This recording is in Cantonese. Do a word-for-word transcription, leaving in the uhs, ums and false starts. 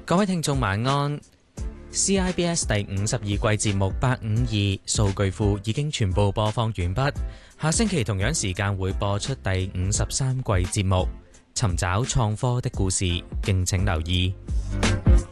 各位聽眾晚安。C I B S 第五十二季節目八五二數據庫已經全部播放完畢，下星期同樣時間會播出第五十三季節目。尋找創科的故事，敬請留意。